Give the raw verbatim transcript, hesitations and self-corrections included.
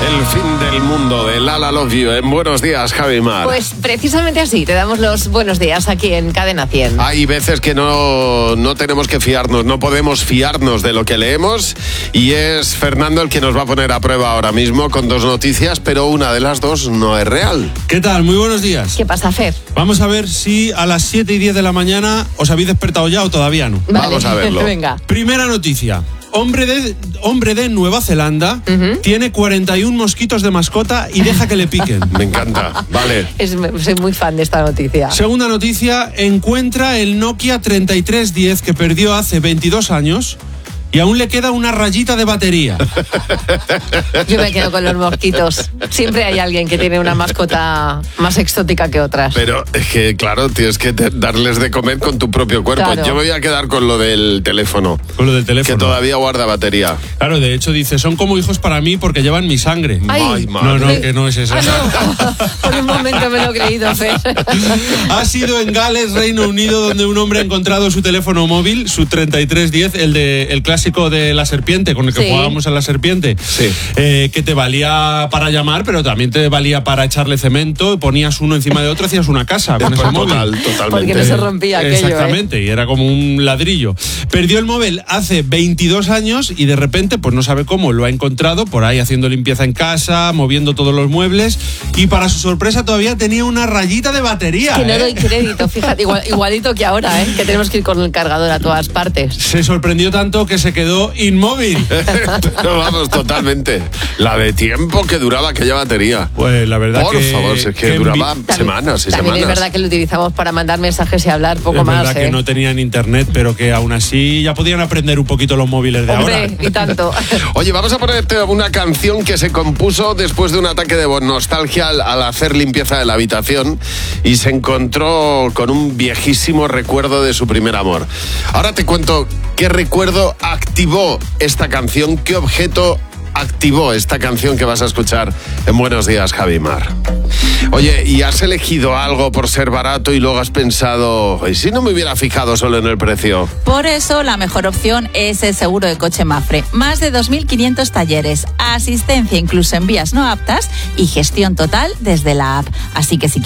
El fin del mundo de Lala Love You. En Buenos Días, Javi Mar. Pues precisamente así, te damos los buenos días aquí en Cadena cien. Hay veces que no, no tenemos que fiarnos, no podemos fiarnos de lo que leemos, y es Fernando el que nos va a poner a prueba ahora mismo con dos noticias, pero una de las dos no es real. ¿Qué tal? Muy buenos días. ¿Qué pasa, Fer? Vamos a ver si a las siete y diez de la mañana os habéis despertado ya o todavía no. Vale. Vamos a verlo. Venga. Primera noticia. Hombre de, hombre de Nueva Zelanda uh-huh. tiene cuarenta y uno mosquitos de mascota y deja que le piquen. Me encanta, vale. Es, soy muy fan de esta noticia. Segunda noticia, encuentra el Nokia treinta y tres diez que perdió hace veintidós años y aún le queda una rayita de batería. Yo me quedo con los mosquitos. Siempre hay alguien que tiene una mascota más exótica que otras. Pero es que, claro, tienes que te- darles de comer con tu propio cuerpo. Claro. Yo me voy a quedar con lo del teléfono. Con lo del teléfono. Que todavía guarda batería. Claro, de hecho dice, son como hijos para mí porque llevan mi sangre. Ay. Ay, No, madre. no, que no es eso. Ah, no. Por un momento me lo he creído, Fer. Ha sido en Gales, Reino Unido, donde un hombre ha encontrado su teléfono móvil, su treinta y tres diez, el de el clásico de la serpiente, con el que Sí. jugábamos a la serpiente, Sí. eh, que te valía para llamar, pero también te valía para echarle cemento, ponías uno encima de otro, hacías una casa con ese Pues móvil. total, totalmente. Porque no se rompía aquello, Exactamente, y era como un ladrillo. Perdió el móvil hace veintidós años y de repente, pues no sabe cómo, lo ha encontrado por ahí haciendo limpieza en casa, moviendo todos los muebles, y para su sorpresa todavía tenía una rayita de batería. Que no ¿eh? doy crédito, fíjate, igual- igualito que ahora, ¿eh? Que tenemos que ir con el cargador a todas partes. Se sorprendió tanto que se quedó inmóvil. Pero vamos, totalmente. La de tiempo que duraba aquella batería. Pues la verdad Por que... favor, si es que que duraba envi- semanas y También semanas. es verdad que lo utilizamos para mandar mensajes y hablar poco Es más, verdad ¿eh? que no tenían internet, pero que aún así ya podían aprender un poquito los móviles de Hombre, ahora. y tanto. Oye, vamos a ponerte una canción que se compuso después de un ataque de nostalgia al, al hacer limpieza de la habitación y se encontró con un viejísimo recuerdo de su primer amor. Ahora te cuento qué recuerdo activó esta canción, qué objeto activó esta canción que vas a escuchar en Buenos Días, Javi Mar. Oye, ¿y has elegido algo por ser barato y luego has pensado, ¿y si no me hubiera fijado solo en el precio? Por eso, la mejor opción es el seguro de coche Mapfre. Más de dos mil quinientos talleres, asistencia incluso en vías no aptas y gestión total desde la app. Así que si